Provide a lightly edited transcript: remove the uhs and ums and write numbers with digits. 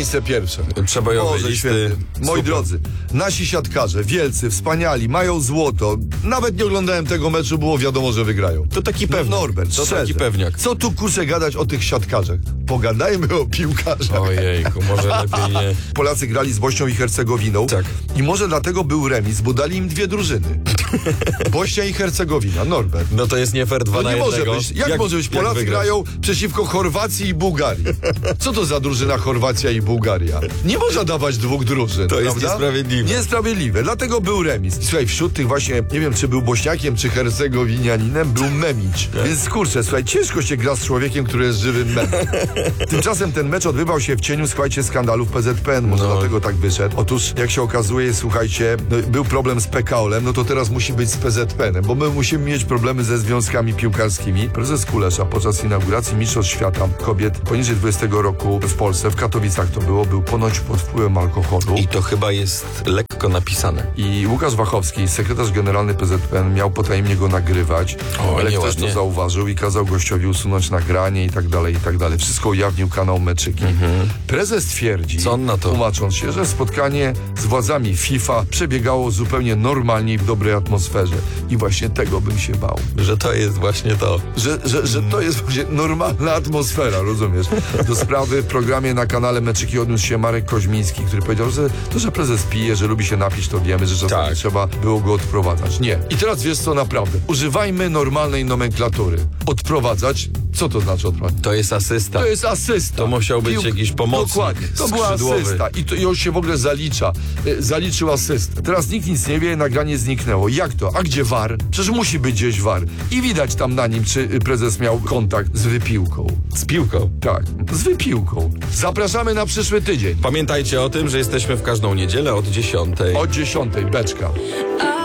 miejsce pierwsze. Przebojowe Boże listy. święty. Moi Super. drodzy, nasi siatkarze, wielcy, wspaniali, mają złoto. Nawet nie oglądałem tego meczu, było wiadomo, że wygrają. To taki pewniak. Norbert, To szczerze. taki pewniak. Co tu kurczę gadać o tych siatkarzach? Pogadajmy o piłkarzach. Ojejku, może lepiej nie. Polacy grali z Bośnią i Hercegowiną. Tak. I może dlatego był remis, bo dali im dwie drużyny. Bośnia i Hercegowina, Norbert. No to jest nie fair 2 To na nie może 1. być. Jak może być? Polacy wygrasz? grają przeciwko Chorwacji i Bułgarii. Co to za drużyna Chorwacja i Bułgaria? Nie można dawać dwóch drużyn. To jest prawda? niesprawiedliwe. Niesprawiedliwe. Dlatego był remis. Słuchaj, wśród tych właśnie, nie wiem, czy był Bośniakiem, czy Hercegowinianinem, był Memić. Więc kurczę, słuchaj, ciężko się gra z człowiekiem, który jest żywym memem. Tymczasem ten mecz odbywał się w cieniu, słuchajcie, skandalów PZPN. Może dlatego tak wyszedł. Otóż, jak się okazuje, słuchajcie, był problem z PKOL-em, no to teraz musi być z PZPN-em, bo my musimy mieć problemy ze związkami piłkarskimi. Prezes Kulesza podczas inauguracji Mistrzostw Świata kobiet poniżej 20 roku w Polsce, w Katowicach to było, był ponoć pod wpływem alkoholu. I to chyba jest lekko napisane. I Łukasz Wachowski, sekretarz generalny PZPN, miał potajemnie go nagrywać, ale ktoś nieładnie. to zauważył i kazał gościowi usunąć nagranie i tak dalej, i tak dalej. Wszystko ujawnił kanał Meczyki. Prezes twierdzi, Co on na to? tłumacząc się, że spotkanie z władzami FIFA przebiegało zupełnie normalnie i w dobrej atmosferze. I właśnie tego bym się bał. Że to jest właśnie to. Że to jest właśnie normalna atmosfera, rozumiesz? Do sprawy w programie na kanale Meczyki odniósł się Marek Koźmiński, który powiedział, że to, że prezes pije, że lubi się napić, to wiemy, że czasami Tak. trzeba było go odprowadzać. Nie. I teraz wiesz co, naprawdę. Używajmy normalnej nomenklatury. Odprowadzać, co to znaczy odprowadzać? To jest asysta. To jest asysta. To musiał być jakiś pomocnik, Dokładnie. To była skrzydłowy. asysta. I on się w ogóle zalicza. Zaliczył asystę. Teraz nikt nic nie wie, nagranie zniknęło. Jak to? A gdzie VAR? Przecież musi być gdzieś VAR. I widać tam na nim, czy prezes miał kontakt z wypiłką. Z piłką. Tak, z wypiłką. Zapraszamy na przyszły tydzień. Pamiętajcie o tym, że jesteśmy w każdą niedzielę od 10:00. Od 10:00, beczka.